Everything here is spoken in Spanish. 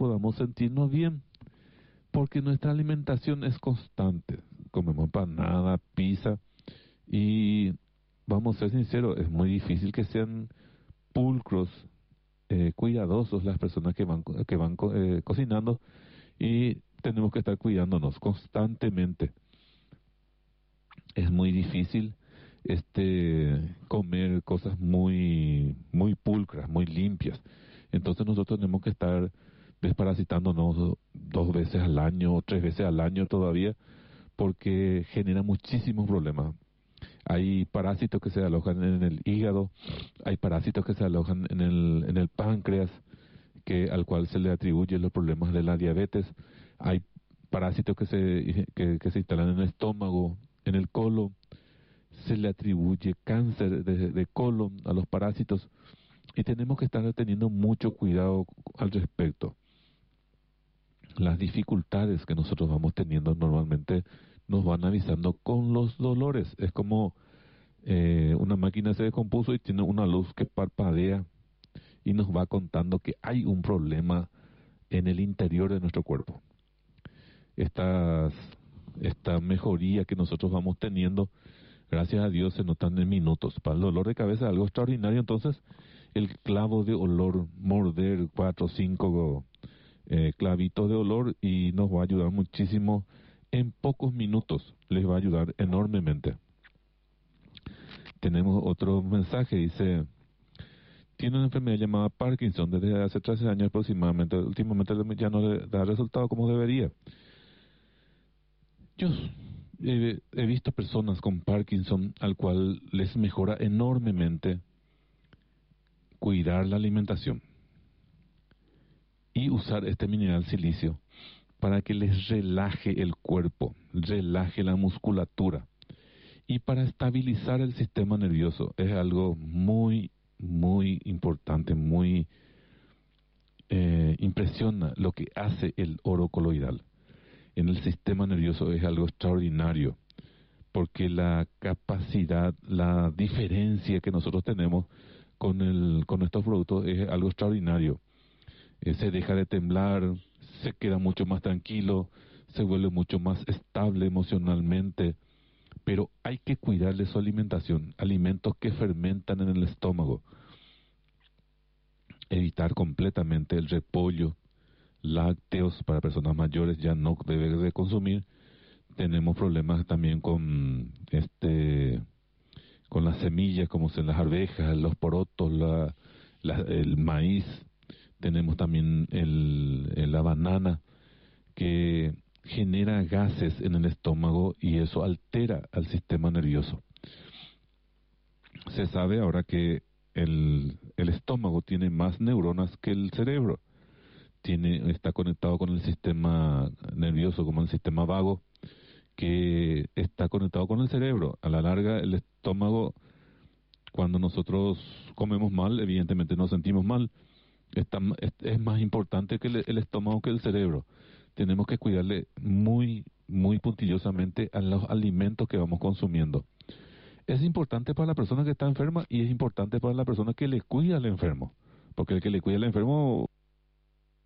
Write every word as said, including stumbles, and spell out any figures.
podamos sentirnos bien, porque nuestra alimentación es constante. Comemos empanada, pizza, y vamos a ser sinceros, es muy difícil que sean pulcros, eh, cuidadosos las personas que van, que van eh, cocinando, y tenemos que estar cuidándonos constantemente. Es muy difícil este comer cosas muy muy pulcras, muy limpias. Entonces nosotros tenemos que estar desparasitándonos dos veces al año o tres veces al año todavía, porque genera muchísimos problemas. Hay parásitos que se alojan en el hígado, hay parásitos que se alojan en el en el páncreas, que al cual se le atribuyen los problemas de la diabetes. Hay parásitos que se que, que se instalan en el estómago, en el colon. Se le atribuye cáncer de, de colon a los parásitos, y tenemos que estar teniendo mucho cuidado al respecto. Las dificultades que nosotros vamos teniendo normalmente nos van avisando con los dolores. Es como eh, una máquina se descompuso y tiene una luz que parpadea y nos va contando que hay un problema en el interior de nuestro cuerpo. Estas, esta mejoría que nosotros vamos teniendo, gracias a Dios, se notan en minutos. Para el dolor de cabeza es algo extraordinario. Entonces, el clavo de olor, morder cuatro o cinco eh, clavitos de olor, y nos va a ayudar muchísimo. En pocos minutos les va a ayudar enormemente. Tenemos otro mensaje, dice: tiene una enfermedad llamada Parkinson desde hace trece años aproximadamente. Últimamente ya no le da resultado como debería. Yo eh, he visto personas con Parkinson al cual les mejora enormemente cuidar la alimentación y usar este mineral silicio para que les relaje el cuerpo, relaje la musculatura, y para estabilizar el sistema nervioso. Es algo muy, muy importante, muy eh, impresiona lo que hace el oro coloidal en el sistema nervioso. Es algo extraordinario, porque la capacidad, la diferencia que nosotros tenemos con el con estos productos es algo extraordinario. Eh, se deja de temblar, se queda mucho más tranquilo, se vuelve mucho más estable emocionalmente, pero hay que cuidarle su alimentación, alimentos que fermentan en el estómago, evitar completamente el repollo, lácteos para personas mayores ya no debe de consumir. Tenemos problemas también con este con las semillas, como son las arvejas, los porotos, la, la, el maíz. Tenemos también el, el, la banana, que genera gases en el estómago, y eso altera al sistema nervioso. Se sabe ahora que el, el estómago tiene más neuronas que el cerebro. Tiene, está conectado con el sistema nervioso como el sistema vago, que está conectado con el cerebro. A la larga, el estómago, cuando nosotros comemos mal, evidentemente nos sentimos mal. Está, es, es más importante que el, el estómago que el cerebro. Tenemos que cuidarle muy, muy puntillosamente a los alimentos que vamos consumiendo. Es importante para la persona que está enferma, y es importante para la persona que le cuida al enfermo, porque el que le cuida al enfermo